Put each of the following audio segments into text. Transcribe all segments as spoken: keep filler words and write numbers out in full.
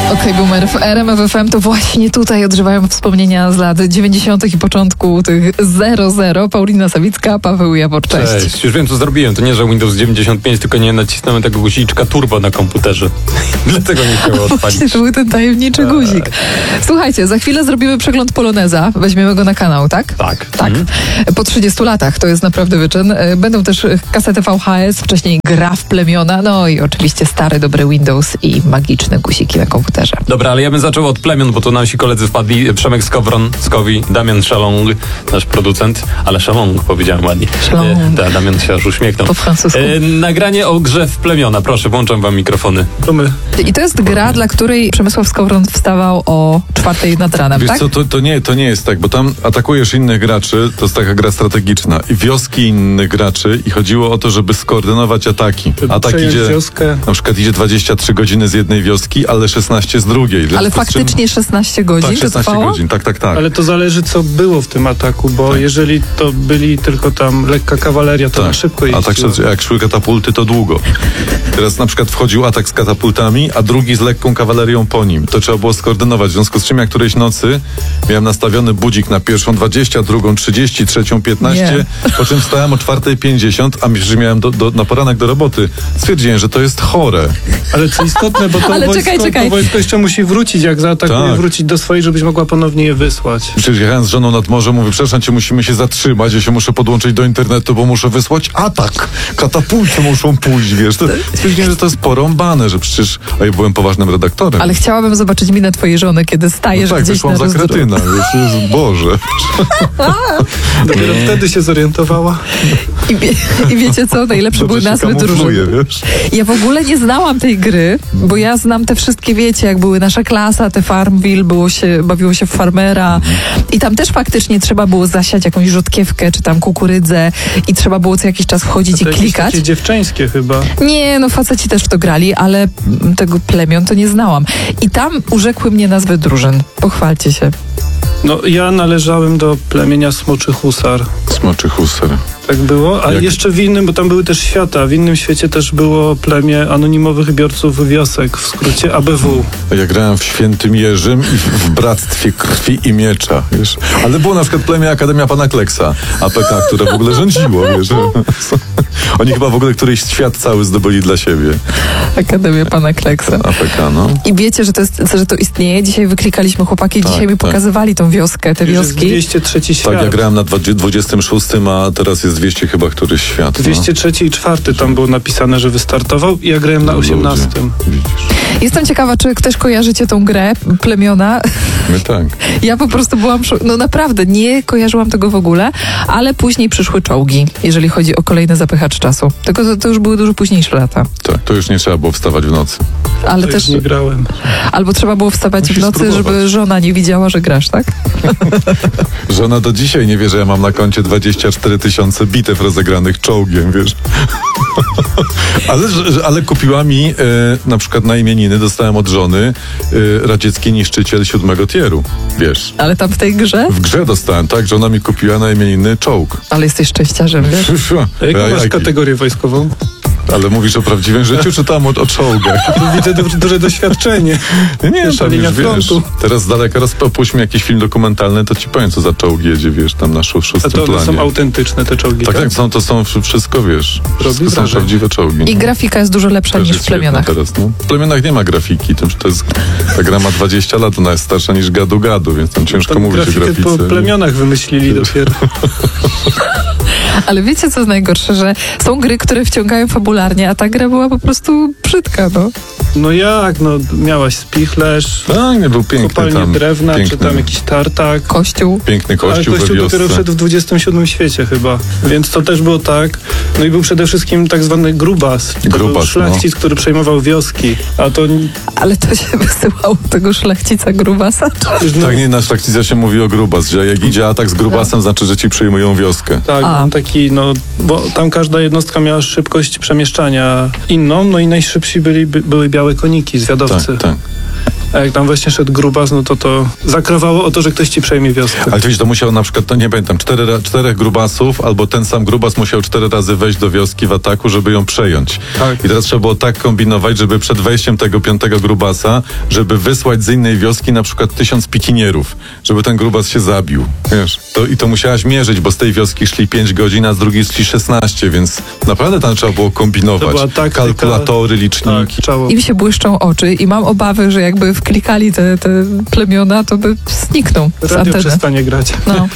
Okej, okay, Boomer, w R M F F M to właśnie tutaj odżywają wspomnienia z lat dziewięćdziesiątych i początku tych zero zero. Paulina Sawicka, Paweł Jawor, cześć. Cześć, już wiem co zrobiłem, to nie, że Windows dziewięćdziesiąt pięć, tylko nie nacisnąłem tego guziczka turbo na komputerze. Dlatego nie chciało odpalić. Właśnie, to był ten tajemniczy guzik. Słuchajcie, za chwilę zrobimy przegląd Poloneza, weźmiemy go na kanał, tak? Tak. Tak. Mhm. Po trzydziestu latach, to jest naprawdę wyczyn. Będą też kasety V H S, wcześniej gra w plemiona, no i oczywiście stary, dobry Windows i magiczne guziki na komputerze. Dobra, ale ja bym zaczął od plemion, bo tu nasi koledzy wpadli. Przemek Skowron, Skowi, Damian Szalong, nasz producent, ale Szalong powiedziałem ładnie. Szalong. E, da, Damian się aż uśmiechnął. Po francusku. E, nagranie o grze w plemiona, proszę, włączam wam mikrofony. To my. I to jest gra, dla której Przemysław Skowron wstawał o czwartej nad ranem, Wiesz tak? co, to, to, nie, to nie jest tak, bo tam atakujesz innych graczy, to jest taka gra strategiczna i wioski innych graczy i chodziło o to, żeby skoordynować ataki. Atak idzie, wioskę. na przykład idzie dwadzieścia trzy godziny z jednej wioski, ale szesnaście z drugiej. Ale faktycznie szesnaście godzin Tak, to szesnaście trwało? godzin, tak, tak, tak. Ale to zależy, co było w tym ataku, bo Tak. jeżeli to byli tylko tam lekka kawaleria, to Tak. na szybko A tak, jeździło. jak szły katapulty, to długo. Teraz na przykład wchodził atak z katapultami, a drugi z lekką kawalerią po nim. To trzeba było skoordynować. W związku z czym ja którejś nocy miałem nastawiony budzik na pierwszą dwadzieścia, drugą trzydzieści, trzecią piętnaście, po czym wstałem o czwartej pięćdziesiąt, a myślę, że miałem do, do, na poranek do roboty. Stwierdziłem, że to jest chore. Ale co istotne, bo to Ale wojsko, czekaj, czekaj. to wojsko jeszcze musi wrócić, jak zaatakuje, Tak. wrócić do swojej, żebyś mogła ponownie je wysłać. Przecież jechałem z żoną nad morze, mówię, przepraszam cię, musimy się zatrzymać, ja się muszę podłączyć do internetu, bo muszę wysłać atak. Katapulty muszą pójść, wiesz. To, stwierdziłem, że to jest porąbane, że przecież, a ja byłem poważnym redaktorem. Ale chciałabym zobaczyć minę twojej żony, kiedy stajesz no tak, gdzieś wyszłam na za rozdru- kretyna, wiesz, Jezu, Boże. Dopiero wtedy się zorientowała. I, wie, I wiecie co? Najlepsze Dobrze były się nazwy kamufluje, drużyn. wiesz. Ja w ogóle nie znałam tej gry, bo ja znam te wszystkie, wiecie, jak były nasza klasa, te Farmville, było się, bawiło się w farmera i tam też faktycznie trzeba było zasiać jakąś rzodkiewkę, czy tam kukurydzę i trzeba było co jakiś czas wchodzić To i jakieś klikać. takie dziewczęskie chyba. Nie, no faceci też w to grali, ale tego plemion to nie znałam. I tam urzekły mnie nazwy drużyn. Pochwalcie się. No ja należałem do plemienia Smoczy Husar. Smoczy huser. Tak było, a Jak- jeszcze w innym, bo tam były też świata, w innym świecie też było plemię anonimowych biorców wiosek, w skrócie A B W. Ja grałem w Świętym Jerzym i w, w Bractwie Krwi i Miecza, wiesz. Ale było na przykład plemię Akademia Pana Kleksa, A P K, które w ogóle rządziło, wiesz. Oni chyba w ogóle któryś świat cały zdobyli dla siebie. Akademia Pana Kleksa. A P K, no. I wiecie, że to, jest, że to istnieje? Dzisiaj wyklikaliśmy chłopaki, Tak, dzisiaj mi tak. pokazywali tą wioskę, te Już jest wioski. dwieście trzeci świat. Tak, ja grałem na dwudziestym szóstym, a teraz jest dwieście chyba któryś świat. No. dwieście trzy i czwarty tam było napisane, że wystartował i ja grałem na Ludzie, osiemnastym. Widzisz. Jestem ciekawa, czy też kojarzycie tą grę, plemiona. My tak. Ja po prostu byłam, szo- no naprawdę, nie kojarzyłam tego w ogóle, ale później przyszły czołgi, jeżeli chodzi o kolejny zapychacz czasu. Tylko to, to już były dużo późniejsze lata. Tak, to już nie trzeba było wstawać w nocy. Ale To też, już nie grałem. albo trzeba było wstawać Musisz w nocy, spróbować. żeby żona nie widziała, że grasz, tak? Żona do dzisiaj nie wie, że ja mam na koncie dwadzieścia cztery tysiące bitew rozegranych czołgiem, wiesz. ale, że- ale kupiła mi e, na przykład na imieniny, dostałem od żony e, radziecki niszczyciel siódmego tieru, wiesz. Ale tam w tej grze? W grze dostałem, tak, że ona mi kupiła na imieniny czołg. Ale jesteś szczęściarzem, wiesz? A jaką A- masz a- kategorię wojskową? Ale mówisz o prawdziwym życiu, czy tam o, o czołgach? Tu widzę du- duże doświadczenie. Nie, nie, Pierwsza tam linia już, wiesz, frontu. teraz z daleka raz opuśćmy jakiś film dokumentalny, to ci powiem, co za czołg jedzie, wiesz, tam na szó- A szóstym to one planie. są autentyczne, te czołgi, Tak, tak, są, to są wsz- wszystko, wiesz, wszystko są wrażenie. prawdziwe czołgi. I grafika jest dużo lepsza Też niż jest w plemionach. świetna Teraz, no. W plemionach nie ma grafiki, to, to jest, ta gra ma dwadzieścia lat, ona jest starsza niż Gadu Gadu, więc tam ciężko Tam mówić o grafikę grafice. po plemionach wymyślili dopiero. Ale wiecie, co jest najgorsze, że są gry, które wciągają fabularnie, a ta gra była po prostu brzydka, no. No jak, no miałaś spichlerz, Tak, nie był piękny kopalnię tam, drewna, piękny, czy tam jakiś tartak. Kościół. piękny Ale kościół we kościół wiosce. dopiero wszedł w dwudziestym siódmym świecie chyba, więc to też było tak. No i był przede wszystkim tak zwany grubas. To Grubas, był szlachcic, który przejmował wioski, a to... Ale to się wysyłało tego szlachcica grubasa. No, Tak, nie, na szlachcica się mówi o grubas, że jak idzie atak z grubasem, znaczy, że ci przejmują wioskę. tak, A. on taki, no, bo tam każda jednostka miała szybkość przemieszczania inną, no i najszybsi byli, by, były białe koniki, zwiadowcy. Tak, tak. A jak tam właśnie szedł grubas, no to to zakrawało o to, że ktoś ci przejmie wioskę. Ale wiesz, to musiał na przykład, to nie pamiętam, cztery, ra- czterech grubasów, albo ten sam grubas musiał cztery razy wejść do wioski w ataku, żeby ją przejąć. Tak. I teraz trzeba było tak kombinować, żeby przed wejściem tego piątego grubasa, żeby wysłać z innej wioski na przykład tysiąc pikinierów, żeby ten grubas się zabił. Wiesz, to, i to musiałaś mierzyć, bo z tej wioski szli pięć godzin, a z drugiej szli szesnaście, więc naprawdę tam trzeba było kombinować. To była taktyka. Kalkulatory, liczniki. Tak, czało. Im się błyszczą oczy i mam obawy, że jakby wklikali te, te plemiona, to by zniknął z Radio anteny. przestanie grać. No.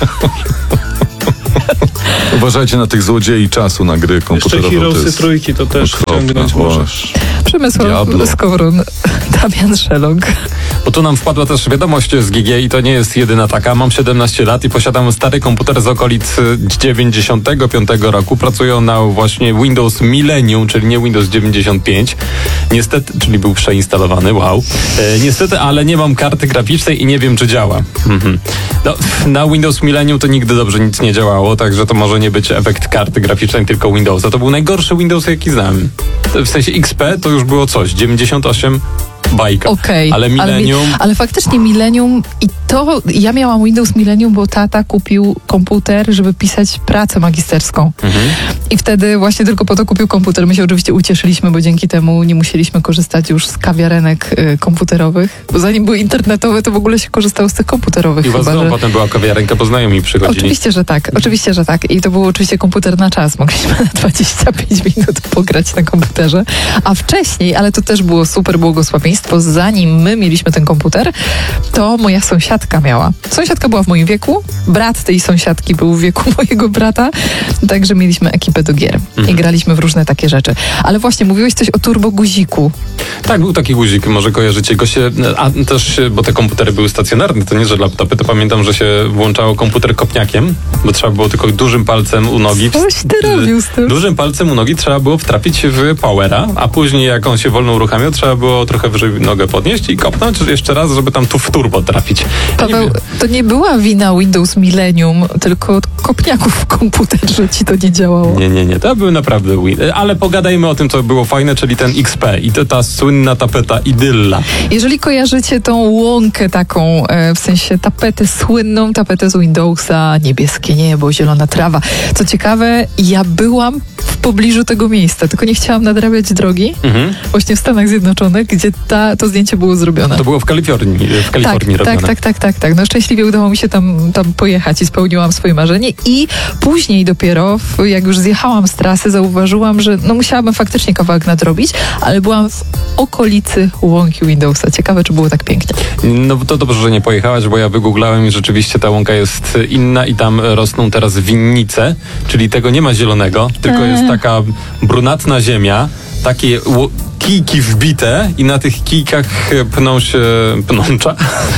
Uważajcie na tych złodziei czasu na gry Jeszcze komputerowe. to Heroesy jest trójki to też okropne. wciągnąć może. Boż. Przemysław Diablo. Skowron, Damian Szelong. Bo tu nam wpadła też wiadomość z G G i to nie jest jedyna taka. Mam siedemnaście lat i posiadam stary komputer z okolic dziewięćdziesiątego piątego roku. Pracuję na właśnie Windows Millennium, czyli nie Windows dziewięćdziesiąt pięć. Niestety, czyli był przeinstalowany, wow. E, niestety, ale nie mam karty graficznej i nie wiem, czy działa. Mhm. No, na Windows Millennium to nigdy dobrze nic nie działało, także to może nie być efekt karty graficznej, tylko Windowsa. To był najgorszy Windows, jaki znałem. W sensie X P to już było coś, dziewięćdziesiąt osiem bajka. Okej, ale Millennium... Ale, mi, ale faktycznie Millennium i to, ja miałam Windows Millennium, bo tata kupił komputer, żeby pisać pracę magisterską. Mhm. I wtedy właśnie tylko po to kupił komputer. My się oczywiście ucieszyliśmy, bo dzięki temu nie musieliśmy korzystać już z kawiarenek y, komputerowych. Bo zanim były internetowe, to w ogóle się korzystało z tych komputerowych. I u was chyba, znowu że... potem była kawiarenka, bo znajomi przychodzili. Oczywiście, że tak. Oczywiście, że tak. I to był oczywiście komputer na czas. Mogliśmy na dwadzieścia pięć minut pograć na komputerze. A wcześniej, ale to też było super błogosławieństwo, zanim my mieliśmy ten komputer, to moja sąsiadka miała. Sąsiadka była w moim wieku, brat tej sąsiadki był w wieku mojego brata, także mieliśmy ekipę do gier i graliśmy w różne takie rzeczy. Ale właśnie, mówiłeś coś o turboguziku. Tak, był taki guzik, może kojarzycie go się, a też, bo te komputery były stacjonarne, to nie, że laptopy, to pamiętam, że się włączało komputer kopniakiem, bo trzeba było tylko dużym palcem u nogi. Coś ty robił z tym? Dużym palcem u nogi trzeba było wtrafić w powera, a później jak on się wolno uruchamiał, trzeba było trochę wyżej nogę podnieść i kopnąć jeszcze raz, żeby tam tu w turbo trafić. Ja nie Paweł, wiem. to nie była wina Windows Millennium, tylko kopniaków w komputerze ci to nie działało. Nie, nie, nie, to były naprawdę win. Ale pogadajmy o tym, co było fajne, czyli ten X P i to, ta słynna tapeta Idylla. Jeżeli kojarzycie tą łąkę taką, e, w sensie tapetę słynną, tapetę z Windowsa, niebieskie niebo, zielona trawa. Co ciekawe, ja byłam w pobliżu tego miejsca, tylko nie chciałam nadrabiać drogi, Mhm. właśnie w Stanach Zjednoczonych, gdzie ta, to zdjęcie było zrobione. To było w Kalifornii, w Kalifornii tak, robione. tak, tak, tak, tak, tak. No szczęśliwie udało mi się tam, tam pojechać i spełniłam swoje marzenie i później dopiero, w, jak już zjechałam z trasy, zauważyłam, że no musiałabym faktycznie kawałek nadrobić, ale byłam w okolicy łąki Windowsa. Ciekawe, czy było tak pięknie. No to dobrze, że nie pojechałaś, bo ja wygooglałem i rzeczywiście ta łąka jest inna i tam rosną teraz winnice, czyli tego nie ma zielonego, tylko jest taka brunatna ziemia, takie ło- kijki wbite i na tych kijkach pną się pnącza.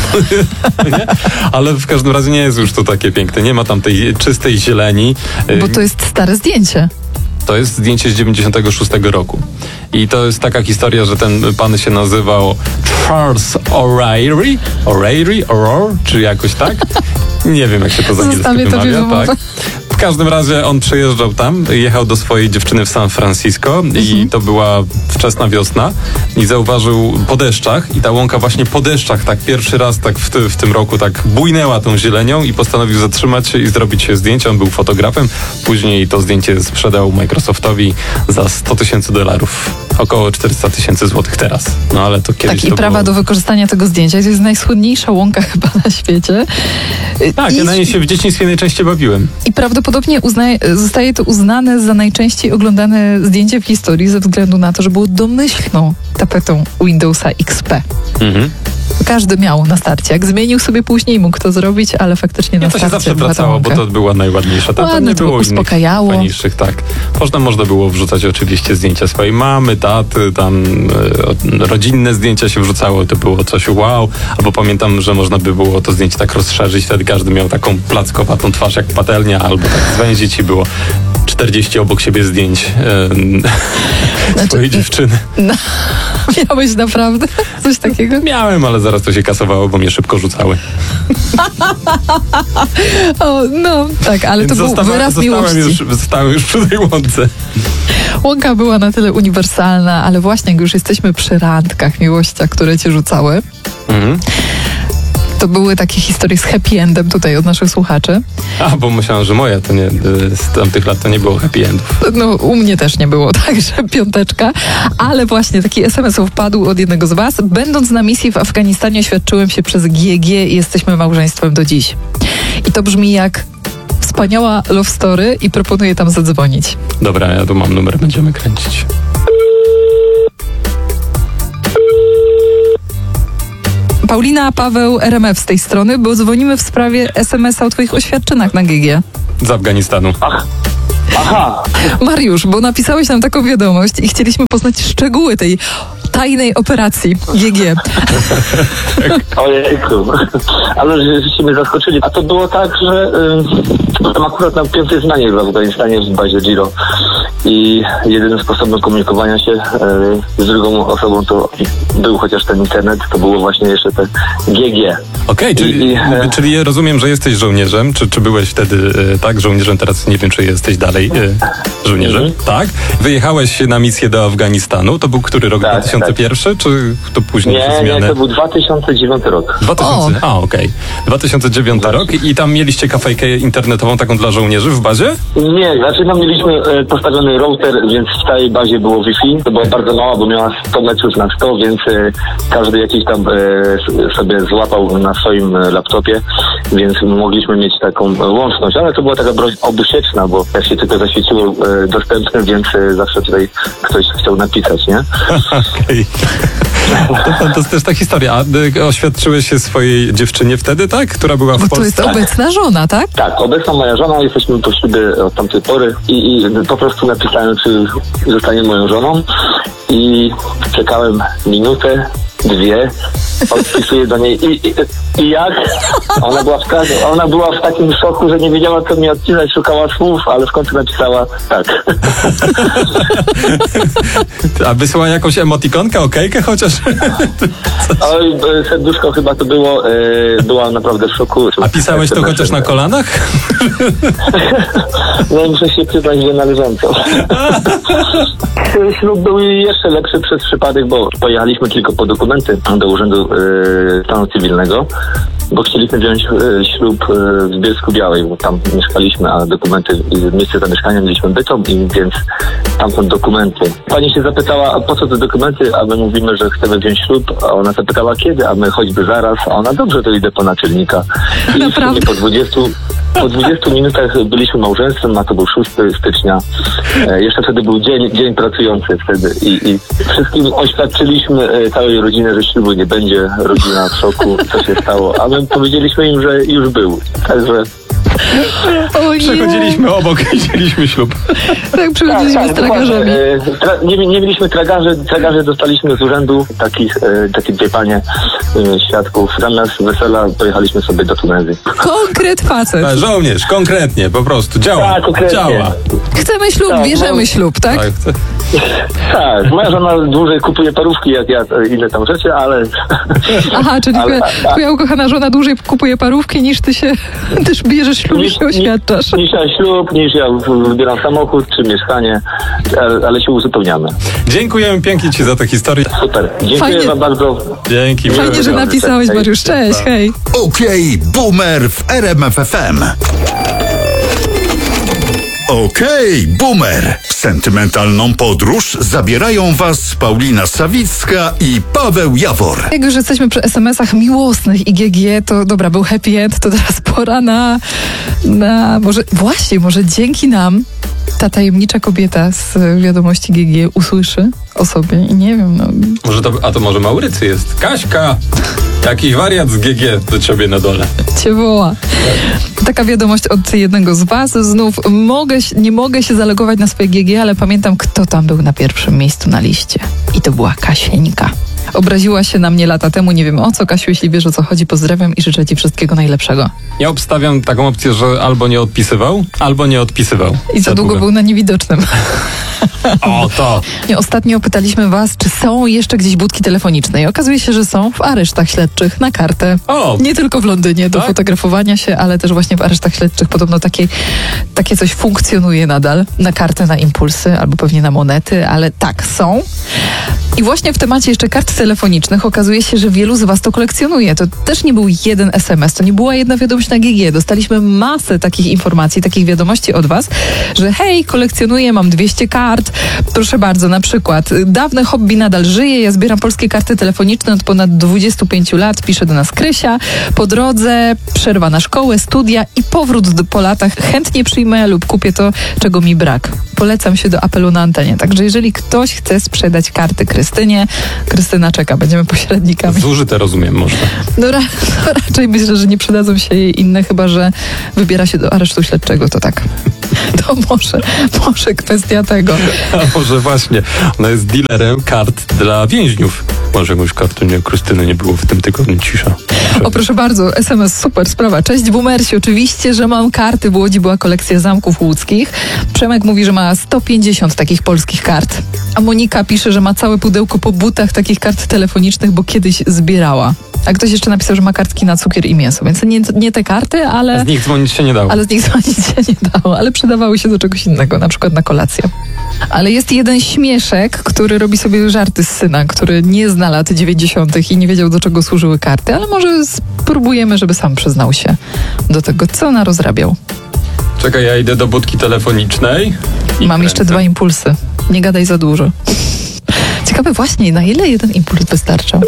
Nie? Ale w każdym razie nie jest już to takie piękne. Nie ma tam tej czystej zieleni. Bo to jest stare zdjęcie. To jest zdjęcie z dziewięćdziesiątego szóstego roku. I to jest taka historia, że ten pan się nazywał Charles O'Reilly, O'Reilly, O'Rourke, czy jakoś tak? Nie wiem, jak się to z angielsku Zostawię tobie wymawia. wymowę. Tak. W każdym razie on przyjeżdżał tam, jechał do swojej dziewczyny w San Francisco i to była wczesna wiosna i zauważył po deszczach i ta łąka właśnie po deszczach tak pierwszy raz tak w, ty, w tym roku tak bujnęła tą zielenią i postanowił zatrzymać się i zrobić zdjęcie. On był fotografem, później to zdjęcie sprzedał Microsoftowi za sto tysięcy dolarów. Około czterysta tysięcy złotych teraz. No ale to kiedyś Tak, to i prawa było... do wykorzystania tego zdjęcia. To jest najsłynniejsza łąka chyba na świecie. Tak, I, ja na niej się w dzieciństwie najczęściej bawiłem. I prawdopodobnie uznaje, zostaje to uznane za najczęściej oglądane zdjęcie w historii ze względu na to, że było domyślną tapetą Windowsa X P. Mhm. Każdy miał na starcie. Jak zmienił sobie później, mógł to zrobić, ale faktycznie na Nie, to się starcie zawsze była ta wracało, bo łąka. to była najładniejsza. To, to Ładne, nie to było uspokajało. innych fajniejszych, tak. Można, można było wrzucać oczywiście zdjęcia swojej mamy, taty, tam e, rodzinne zdjęcia się wrzucało, to było coś wow. Albo pamiętam, że można by było to zdjęcie tak rozszerzyć, wtedy każdy miał taką plackowatą twarz jak patelnia, albo tak zwęzić i było czterdzieści obok siebie zdjęć e, Znaczy, swojej dziewczyny. No, miałeś naprawdę coś takiego? Miałem, ale zaraz to się kasowało, bo mnie szybko rzucały. O, no, tak, ale to Więc był zostawa- wyraz zostałem miłości. już, zostałem już przy tej łące. Łąka była na tyle uniwersalna, ale właśnie jak już jesteśmy przy randkach, miłościach, które cię rzucały, Mhm. To były takie historie z happy endem tutaj od naszych słuchaczy. A, bo myślałem, że moja to nie, z tamtych lat to nie było happy endów. No, u mnie też nie było, także piąteczka. Ale właśnie taki es em es wpadł od jednego z was. Będąc na misji w Afganistanie, oświadczyłem się przez G G i jesteśmy małżeństwem do dziś. I to brzmi jak wspaniała love story i proponuję tam zadzwonić. Dobra, ja tu mam numer, będziemy kręcić. Paulina, Paweł, R M F z tej strony, bo dzwonimy w sprawie es em es a o twoich oświadczynach na G G. Z Afganistanu. Aha, Mariusz, bo napisałeś nam taką wiadomość i chcieliśmy poznać szczegóły tej tajnej operacji G G. ojejku, ale żeście mnie zaskoczyli. A to było tak, że y, tam akurat na piątej zmianie w Afganistanie w bazie Giro i jedynym sposobem komunikowania się y, z drugą osobą to był chociaż ten internet, to było właśnie jeszcze te G G. Okej, czyli, I- i- czyli rozumiem, że jesteś żołnierzem. Czy, czy byłeś wtedy e, tak żołnierzem? Teraz nie wiem, czy jesteś dalej e, żołnierzem. Mhm. Tak? Wyjechałeś na misję do Afganistanu. To był który rok? Tak, dwa tysiące pierwszy? Czy to później Nie, zmiany? nie, to był dwa tysiące dziewiąty rok. dwa tysiące, a, okej. dwa tysiące dziewiąty rok i tam mieliście kafejkę internetową taką dla żołnierzy w bazie? Nie, znaczy no mieliśmy e, postawiony router, więc w całej bazie było Wi-Fi. To była bardzo mała, bo miała sto metrów na sto, więc e, każdy jakiś tam e, s- sobie złapał na swoim e, laptopie, więc mogliśmy mieć taką e, łączność, ale to była taka broń obusieczna, bo jak się tylko zaświeciło e, dostępne, więc e, zawsze tutaj ktoś chciał napisać, nie? Okej. To fantastyczna historia. A y, oświadczyłeś się swojej dziewczynie wtedy, tak? Która była w Bo to jest Polsce? obecna żona, tak? Tak, obecna moja żona, jesteśmy po ślubie od tamtej pory i, i po prostu napisałem, czy zostanie moją żoną i czekałem minutę, dwie, odpisuję do niej i, i, i jak? Ona była, w, tak- ona była w takim szoku, że nie wiedziała, co mi odpisać, szukała słów, ale w końcu napisała tak. A wysłała jakąś emotikonkę, okejkę chociaż? Oj, e, serduszko chyba to było, e, była naprawdę w szoku. A pisałeś to chociaż na kolanach? No muszę się przyznać, że należąco. Ślub był jeszcze lepszy przez przypadek, bo pojechaliśmy tylko po dokumenty do Urzędu e, Stanu Cywilnego, bo chcieliśmy wziąć e, ślub e, w Bielsku Białej, bo tam mieszkaliśmy, a dokumenty, e, miejsce zamieszkania mieliśmy Bytom, i więc tam są dokumenty. Pani się zapytała, a po co te dokumenty, a my mówimy, że chcemy wziąć ślub, a ona zapytała kiedy, a my choćby zaraz, a ona dobrze, to idę po naczelnika. I w Naprawdę? sumie po dwudziestu Po dwudziestu minutach byliśmy małżeństwem, a to był szóstego stycznia. E, jeszcze wtedy był dzień, dzień pracujący wtedy i, i wszystkim oświadczyliśmy e, całej rodzinie, że ślubu nie będzie, rodzina w szoku, co się stało, a my powiedzieliśmy im, że już był. Także O nie. Przechodziliśmy obok i wzięliśmy ślub. Tak, przechodziliśmy z tragarzami. dokładnie. E, tra- nie, nie mieliśmy tragarzy, tragarze dostaliśmy z urzędu, takich, e, takie dwie panie e, świadków. Zamiast wesela pojechaliśmy sobie do Tunezji. Konkret facet. A, żołnierz, konkretnie, po prostu, działa, Tak, konkretnie. działa. Chcemy ślub, Tak, bierzemy no. ślub, tak? Tak. Tak, moja żona dłużej kupuje parówki jak ja, e, inne tam rzeczy, ale... Aha, czyli ale, twoja, twoja ukochana żona dłużej kupuje parówki niż ty się też bierzesz ślub i się oświadczasz. Niż ja ślub, niż ja wybieram samochód czy mieszkanie, ale, ale się uzupełniamy. Dziękujemy pięknie ci za tę historię. Super. Dziękuję Fajnie. wam bardzo. Dzięki. Fajnie, że napisałeś, Mariusz. Cześć, hej. Okej, Boomer w R M F F M. Okej, Boomer. W sentymentalną podróż zabierają Was Paulina Sawicka i Paweł Jawor. Jak już jesteśmy przy es em esach miłosnych i G G, to dobra, był happy end, to teraz pora na, na może, właśnie, może dzięki nam ta tajemnicza kobieta z wiadomości G G usłyszy o sobie i nie wiem, no. Może to, a to może Maurycy jest. Kaśka! Jakiś wariat z G G do ciebie na dole. Cię woła. Taka wiadomość od jednego z was. Znów mogę, się- nie mogę się zalogować na swoje G G, ale pamiętam, kto tam był na pierwszym miejscu na liście. I to była Kasieńka. Obraziła się na mnie lata temu, nie wiem o co. Kasiu, jeśli wiesz o co chodzi, pozdrawiam i życzę ci wszystkiego najlepszego. Ja obstawiam taką opcję, że albo nie odpisywał, albo nie odpisywał. I za długo był na niewidocznym. O, to. Nie, Ostatnio pytaliśmy was, czy są jeszcze gdzieś budki telefoniczne i okazuje się, że są w aresztach śledczych na kartę. O. Nie tylko w Londynie do Tak? fotografowania się, ale też właśnie w aresztach śledczych podobno takie, takie coś funkcjonuje nadal. Na kartę, na impulsy albo pewnie na monety, ale tak, są. I właśnie w temacie jeszcze kart kart telefonicznych okazuje się, że wielu z was to kolekcjonuje. To też nie był jeden es em es, to nie była jedna wiadomość na G G. Dostaliśmy masę takich informacji, takich wiadomości od was, że hej, kolekcjonuję, mam dwieście kart. Proszę bardzo, na przykład dawne hobby nadal żyje, ja zbieram polskie karty telefoniczne od ponad dwudziestu pięciu lat, pisze do nas Krysia. Po drodze przerwa na szkołę, studia i powrót do, po latach. Chętnie przyjmę lub kupię to, czego mi brak. Polecam się do apelu na antenie. Także jeżeli ktoś chce sprzedać karty Krystynie, Krystyna czeka, będziemy pośrednikami. Zużyte, rozumiem, można. No, ra, no raczej myślę, że nie przydadzą się jej inne, chyba że wybiera się do aresztu śledczego, to tak. To może, może kwestia tego. A może właśnie, ona jest dealerem kart dla więźniów. Może jakąś kartę nie, Krystyny nie było w tym tygodniu, cisza. O, proszę bardzo, es em es, super sprawa. Cześć Boomersi, oczywiście, że mam karty. W Łodzi była kolekcja zamków łódzkich. Przemek mówi, że ma sto pięćdziesiąt takich polskich kart. A Monika pisze, że ma całe pudełko po butach takich kart telefonicznych, bo kiedyś zbierała. A ktoś jeszcze napisał, że ma kartki na cukier i mięso, więc nie, nie te karty, ale... Z nich dzwonić się nie dało. Ale z nich dzwonić się nie dało, ale przydawały się do czegoś innego, na przykład na kolację. Ale jest jeden śmieszek, który robi sobie żarty z syna, który nie zna lat dziewięćdziesiątych i nie wiedział, do czego służyły karty, ale może spróbujemy, żeby sam przyznał się do tego, co narozrabiał. Czekaj, ja idę do budki telefonicznej. i Mam jeszcze kręcę. dwa impulsy. Nie gadaj za dużo. Ciekawe właśnie, na ile jeden impuls wystarczał?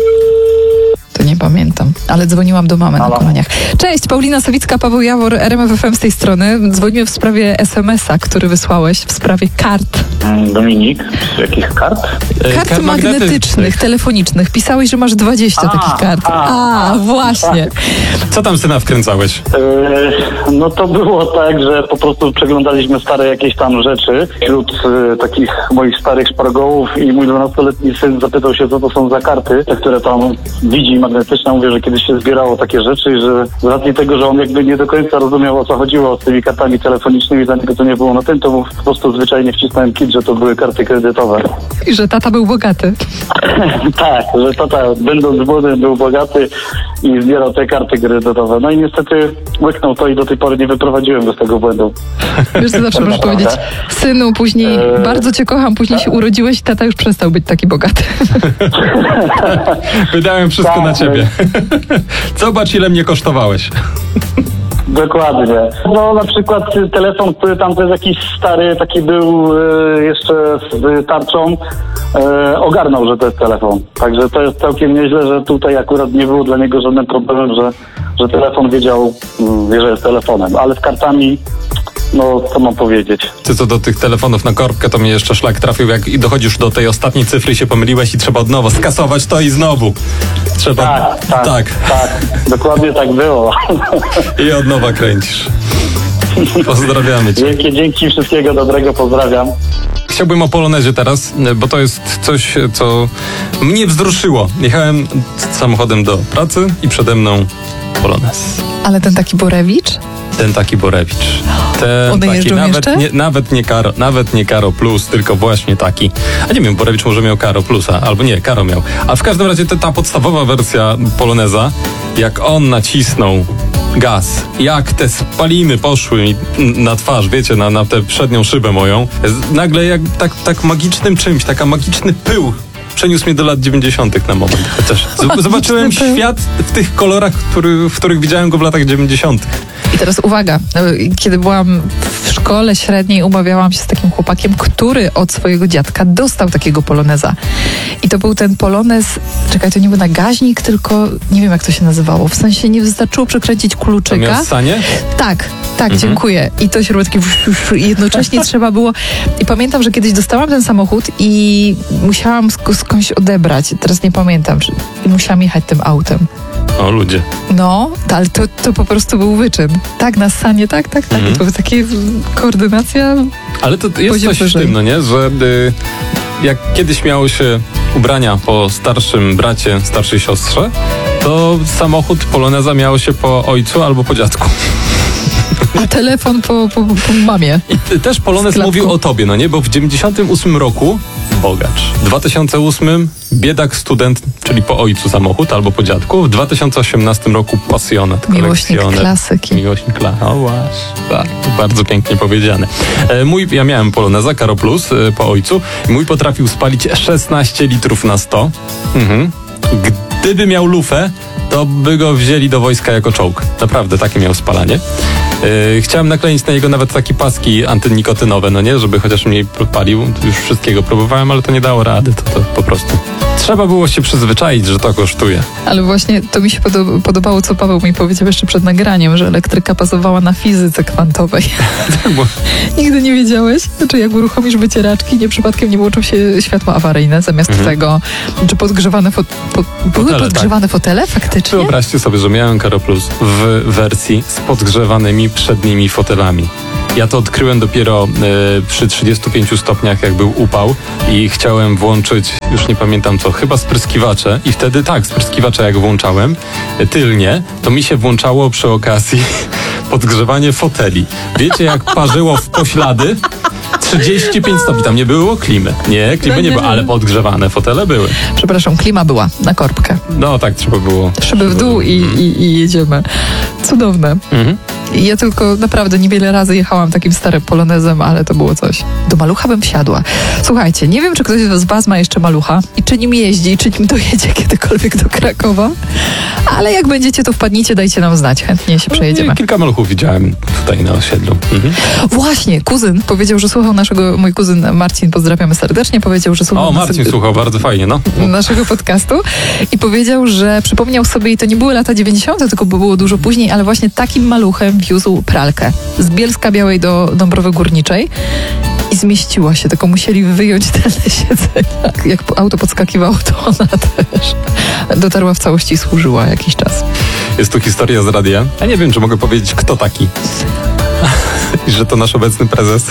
To nie pamiętam, ale dzwoniłam do mamy na koloniach. Cześć, Paulina Sawicka, Paweł Jawor, R M F F M z tej strony. Dzwonimy w sprawie es em es a, który wysłałeś, w sprawie kart. Dominik, z jakich kart? E, Kart kart magnetycznych, telefonicznych. Pisałeś, że masz dwadzieścia A, takich kart. a, A, właśnie. Co tam syna wkręcałeś? E, no to było tak, że po prostu przeglądaliśmy stare jakieś tam rzeczy wśród e, takich moich starych szpargołów i mój dwunastoletni syn zapytał się, co to są za karty, te, które tam widzi magnetyczne. Mówię, że kiedyś się zbierało takie rzeczy i że z racji tego, że on jakby nie do końca rozumiał, o co chodziło z tymi kartami telefonicznymi, dla niego to nie było na tym, to mu po prostu zwyczajnie wcisnąłem kit, że to były karty kredytowe. I że tata był bogaty. Tak, że tata, będąc młodym, był bogaty i zbierał te karty kredytowe. No i niestety łyknął to i do tej pory nie wyprowadziłem go z tego błędu. Wiesz, co zawsze możesz powiedzieć? Synu, później Eee. bardzo cię kocham, później się urodziłeś i tata już przestał być taki bogaty. Wydałem wszystko Tak, na ciebie. Zobacz, ile mnie kosztowałeś. Dokładnie. No na przykład telefon, który tam to jest jakiś stary, taki był e, jeszcze z tarczą, e, ogarnął, że to jest telefon. Także to jest całkiem nieźle, że tutaj akurat nie było dla niego żadnym problemem, że, że telefon wiedział, mm, że jest telefonem. Ale z kartami, no co mam powiedzieć. Ty co do tych telefonów na korbkę, to mnie jeszcze szlak trafił, jak dochodzisz do tej ostatniej cyfry, się pomyliłeś i trzeba od nowa skasować to i znowu. Trzeba... Tak, tak, tak. tak. Dokładnie tak było. I od nowa kręcisz. Pozdrawiamy cię. Wielkie dzięki, wszystkiego dobrego, pozdrawiam. Chciałbym o Polonezie teraz, bo to jest coś, co mnie wzruszyło. Jechałem samochodem do pracy i przede mną Polonez. Ale ten taki Borewicz? Ten taki Borewicz. Ten One taki, jeżdżą nawet jeszcze? nie, nawet nie Karo, nawet nie Karo Plus, tylko właśnie taki. A nie wiem, Borewicz może miał Karo Plusa, albo nie, Karo miał. A w każdym razie ta, ta podstawowa wersja Poloneza, jak on nacisnął gaz, jak te spaliny poszły mi na twarz, wiecie, na, na tę przednią szybę moją, z- nagle jak tak, tak magicznym czymś, taka magiczny pył przeniósł mnie do lat dziewięćdziesiątych na moment. Chociaż z- zobaczyłem pył. świat w tych kolorach, który, w których widziałem go w latach dziewięćdziesiątych. I teraz uwaga, kiedy byłam w szkole średniej, umawiałam się z takim chłopakiem, który od swojego dziadka dostał takiego poloneza. I to był ten polonez, czekaj, to nie był nagaźnik, tylko nie wiem, jak to się nazywało. W sensie nie wystarczyło przekręcić To kluczyka. miał sanie? Tak, tak, dziękuję. I to się robiło takie wusz, wusz, wusz, i jednocześnie trzeba było... I pamiętam, że kiedyś dostałam ten samochód i musiałam sk- skądś odebrać. Teraz nie pamiętam. Czy... I musiałam jechać tym autem. O, ludzie. No, to, ale to, to po prostu był wyczyn. Tak, na sanie, tak, tak, tak. Mhm. To była taka koordynacja. Ale to jest Poziom coś w wyżej. tym, no nie? Że y, jak kiedyś miało się ubrania po starszym bracie, starszej siostrze, to samochód Poloneza miało się po ojcu albo po dziadku. A telefon po, po, po mamie. I też Polonez Sklepku. mówił o tobie, no nie? Bo w dziewięćdziesiątym ósmym roku bogacz. W dwa tysiące ósmym biedak student, czyli po ojcu samochód albo po dziadku. W dwa tysiące osiemnastym roku pasjonat. Miłośnik kolekcjoner. klasyki. Miłośnik klasyki. O właśnie, tak, bardzo pięknie powiedziane. E, mój, ja miałem Poloneza, Karo Plus e, po ojcu. Mój potrafił spalić szesnaście litrów na sto. Mhm. Gdyby miał lufę, to by go wzięli do wojska jako czołg. Naprawdę, takie miał spalanie. Yy, chciałem nakleić na niego nawet takie paski antynikotynowe, no nie, żeby chociaż mniej palił. Już wszystkiego próbowałem, ale to nie dało rady, to, to po prostu. Trzeba było się przyzwyczaić, że to kosztuje. Ale właśnie to mi się podoba, podobało, co Paweł mi powiedział jeszcze przed nagraniem, że elektryka bazowała na fizyce kwantowej. Bo Nigdy nie wiedziałeś? Znaczy, jak uruchomisz wycieraczki, nie przypadkiem nie włączą się światła awaryjne zamiast Mhm. tego, czy podgrzewane fo- po- były Fotele, podgrzewane fotele faktycznie? wyobraźcie sobie, że miałem Karo Plus w wersji z podgrzewanymi przednimi fotelami. Ja to odkryłem dopiero e, przy trzydziestu pięciu stopniach, jak był upał i chciałem włączyć, już nie pamiętam co, chyba spryskiwacze i wtedy tak, spryskiwacze jak włączałem e, tylnie, to mi się włączało przy okazji podgrzewanie foteli. Wiecie, jak parzyło w poślady? trzydzieści pięć stopni, tam nie było klimy. Nie, klimy No nie nie. było, ale podgrzewane fotele były. Przepraszam, klima była na korbkę. No tak trzeba było. Szyby w dół i, i, i jedziemy. Cudowne. Mhm. I ja tylko naprawdę niewiele razy jechałam takim starym polonezem, ale to było coś. Do malucha bym wsiadła. Słuchajcie, nie wiem, czy ktoś z was ma jeszcze malucha i czy nim jeździ, i czy nim dojedzie kiedykolwiek do Krakowa, ale jak będziecie, to wpadnijcie, dajcie nam znać. Chętnie się przejedziemy. Kilka maluchów widziałem tutaj na osiedlu. Mhm. Właśnie, kuzyn powiedział, że słuchał naszego, mój kuzyn Marcin, pozdrawiamy serdecznie, powiedział, że słuchał O, nas- Marcin słuchał, bardzo fajnie, no. naszego podcastu i powiedział, że przypomniał sobie, i to nie były lata dziewięćdziesiąte, tylko było dużo później, ale właśnie takim maluchem wiózł pralkę z Bielska Białej do Dąbrowy Górniczej i zmieściła się, tylko musieli wyjąć te siedzenia. Jak auto podskakiwało, to ona też dotarła w całości i służyła jakiś czas. Jest tu historia z radia. Ja nie wiem, czy mogę powiedzieć, kto taki. I że to nasz obecny prezes.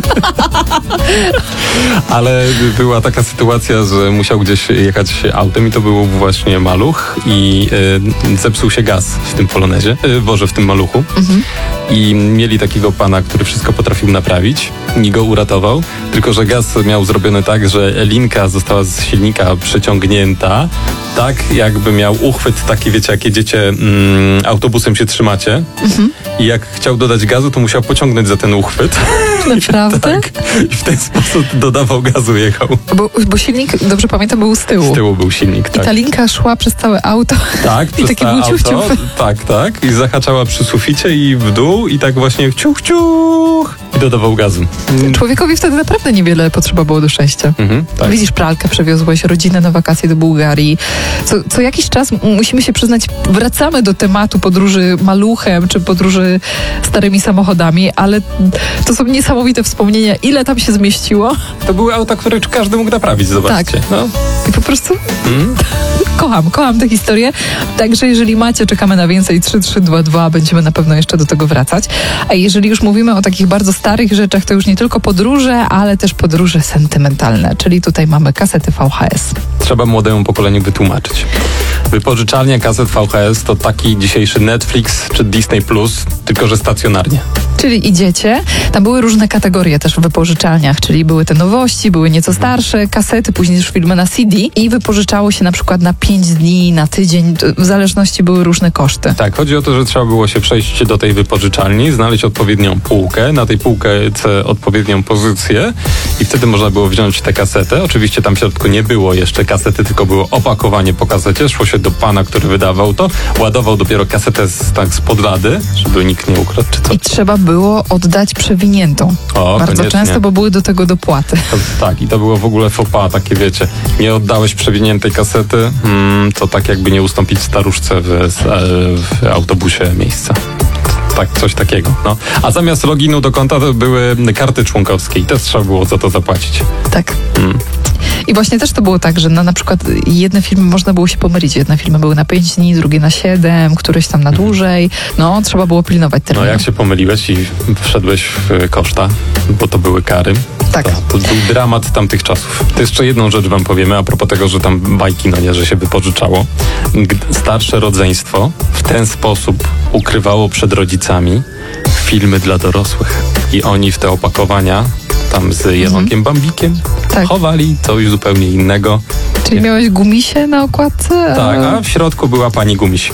Ale była taka sytuacja, że musiał gdzieś jechać autem i to był właśnie maluch i y, zepsuł się gaz w tym polonezie, y, Boże, w tym maluchu. Mhm. I mieli takiego pana, który wszystko potrafił naprawić i go uratował, tylko że gaz miał zrobiony tak, że linka została z silnika przeciągnięta, tak jakby miał uchwyt taki, wiecie, jak jedziecie mm, autobusem się trzymacie Mhm. i jak chciał dodać gazu, to musiał pociągnąć za ten uchwyt. Naprawdę? Tak. I w ten sposób dodawał gazu, jechał. Bo, bo silnik, dobrze pamiętam, był z tyłu. Z tyłu był silnik, I tak. ta linka szła przez całe auto. Tak, I przez taki to był ciuch, auto, ciuch. tak, tak. I zahaczała przy suficie i w dół i tak właśnie ciuch, ciuch i dodawał gazu. Człowiekowi wtedy naprawdę niewiele potrzeba było do szczęścia. Mhm, tak. Widzisz, pralkę przewiozłeś, rodzinę na wakacje do Bułgarii. Co, co jakiś czas m- musimy się przyznać, wracamy do tematu podróży maluchem, czy podróży starymi samochodami, ale to są niesamowite wspomnienia, ile tam się zmieściło. To były auta, które każdy mógł naprawić, zobaczcie. Tak. No. I po prostu Mhm. kocham, kocham tę historię. Także jeżeli macie, czekamy na więcej trzy trzy dwa dwa, będziemy na pewno jeszcze do tego wracać. A jeżeli już mówimy o takich bardzo starych rzeczach, to już nie tylko podróże, ale też podróże sentymentalne, czyli tutaj mamy kasety V H S. Trzeba młodemu pokoleniu wytłumaczyć. Wypożyczalnia kaset V H S to taki dzisiejszy Netflix czy Disney Plus, tylko że stacjonarnie. Czyli idziecie, tam były różne kategorie też w wypożyczalniach, czyli były te nowości, były nieco starsze kasety, później też filmy na C D i wypożyczało się na przykład na pięć dni, na tydzień, to w zależności były różne koszty. Tak, chodzi o to, że trzeba było się przejść do tej wypożyczalni, znaleźć odpowiednią półkę, na tej półce odpowiednią pozycję i wtedy można było wziąć tę kasetę. Oczywiście tam w środku nie było jeszcze kasety, tylko było opakowanie po kasecie. Szło się do pana, który wydawał to, ładował dopiero kasetę z, tak z podlady, żeby nikt nie ukradł czy co. I trzeba było oddać przewiniętą. O, Bardzo koniecznie. często, bo były do tego dopłaty. To, tak, i to było w ogóle faux pas, takie wiecie, nie oddałeś przewiniętej kasety, mm, to tak jakby nie ustąpić staruszce w, w autobusie miejsca. Tak, coś takiego, no. A zamiast loginu do konta to były karty członkowskie i też trzeba było za to zapłacić. Tak. Mm. I właśnie też to było tak, że na, na przykład jedne filmy można było się pomylić. Jedne filmy były na pięć dni, drugie na siedem, któreś tam na dłużej. No, trzeba było pilnować No terminu. jak się pomyliłeś i wszedłeś w koszta, bo to były kary. Tak. To, to był dramat tamtych czasów. To jeszcze jedną rzecz wam powiemy, a propos tego, że tam bajki, no nie, że się wypożyczało. G- Starsze rodzeństwo w ten sposób ukrywało przed rodzicami filmy dla dorosłych. I oni w te opakowania tam z Jelonkiem Bambikiem Tak. chowali coś zupełnie innego. Czyli miałeś gumisie na okładce? A... Tak, a w środku była pani Gumiś.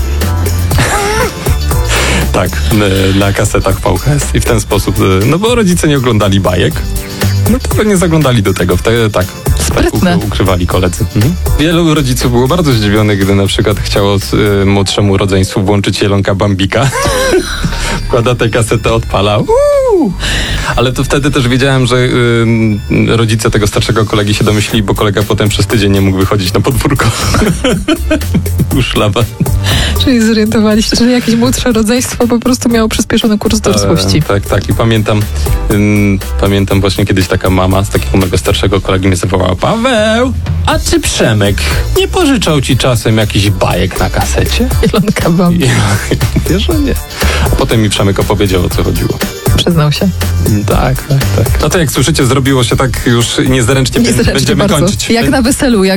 Tak, n- na kasetach V H S. I w ten sposób, y, no bo rodzice nie oglądali bajek, no to nie zaglądali do tego. W te, tak, tak Sprytne. ukry- ukrywali koledzy. Mhm. Wielu rodziców było bardzo zdziwionych, gdy na przykład chciało y, młodszemu rodzeństwu włączyć Jelonka Bambika. Wkłada tę kasetę, odpala. Uuu! Ale to wtedy też wiedziałem, że y, rodzice tego starszego kolegi się domyślili, bo kolega potem przez tydzień nie mógł wychodzić na podwórko. Już lawa. Czyli zorientowaliście, że jakieś młodsze rodzeństwo po prostu miało przyspieszony kurs dorosłości. E, tak, tak. I pamiętam, ym, pamiętam właśnie kiedyś taka mama z takiego mojego starszego kolegi mnie zawołała: Paweł, a czy Przemek nie pożyczał ci czasem jakichś bajek na kasecie? Jelonka Bambi. I ja mówię, że nie. A potem mi Przemek opowiedział, o co chodziło. Przyznał się. Tak, tak, tak. No to jak słyszycie, zrobiło się tak już niezręcznie, Niezręcznie będziemy bardzo. kończyć. Jak na weselu, jak